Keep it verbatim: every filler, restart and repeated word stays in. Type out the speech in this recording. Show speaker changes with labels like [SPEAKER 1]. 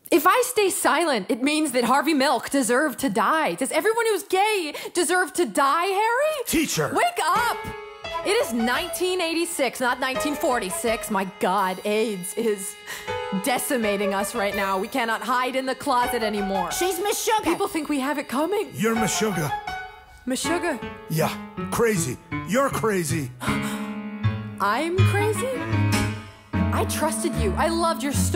[SPEAKER 1] If I stay silent, it means that Harvey Milk deserved to die. Does everyone who's gay deserve to die, Harry?
[SPEAKER 2] Teacher!
[SPEAKER 1] Wake up! It is nineteen eighty-six, not nineteen forty-six. My God, AIDS is decimating us right now. We cannot hide in the closet anymore.
[SPEAKER 3] She's Miss Sugar.
[SPEAKER 1] People think we have it coming.
[SPEAKER 2] You're Meshuggah.
[SPEAKER 1] Meshuggah,
[SPEAKER 2] Yeah, crazy. You're crazy.
[SPEAKER 1] I'm crazy? I trusted you. I loved your story.